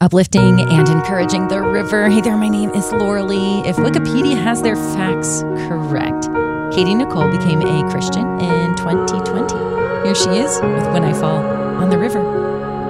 uplifting and encouraging the river. Hey there, my name is Laura Lee. If Wikipedia has their facts correct, Katie Nicole became a Christian in 2020. Here she is with When I Fall on the River.